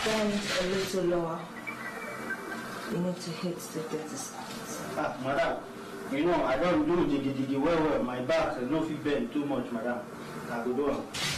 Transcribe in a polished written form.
bend a little lower. You need to hit the dirty spots. Madam, you know, I don't do diggy well. My back is not fit bend too much, madam. I go do it.